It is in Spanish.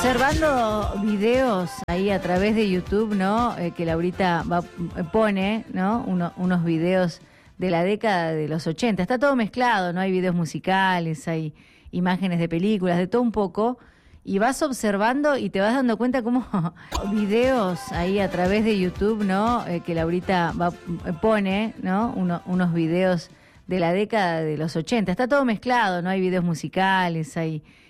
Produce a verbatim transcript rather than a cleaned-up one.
Observando videos ahí a través de YouTube, ¿no? Eh, que Laurita va, pone, ¿no? Uno, unos videos de la década de los ochenta. Está todo mezclado, ¿no? Hay videos musicales, hay imágenes de películas, de todo un poco. Y vas observando y te vas dando cuenta cómo videos ahí a través de YouTube, ¿no? Eh, que Laurita va, pone, ¿no? Uno, unos videos de la década de los ochenta. Está todo mezclado, ¿no? Hay videos musicales, hay